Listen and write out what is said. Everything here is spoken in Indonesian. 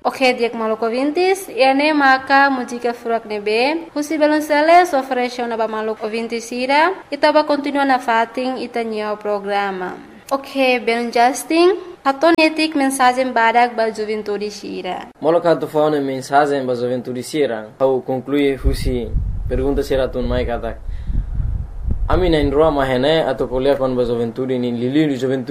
Ok, diak maluco vintis, ene maka mujika furak nebe, husi belonsele sofresho na ba maluco vintis ira, itaba continua na fating itanya programa. Ok, ben Justin, haton etik mensagem badak ba juventude sira. Moloka tu faune mensagem ba juventude sira, au conclui husi pergunta sira tun mai katak. Ami na in rua mahene atau kuliah kon ba juventude ni lili juventude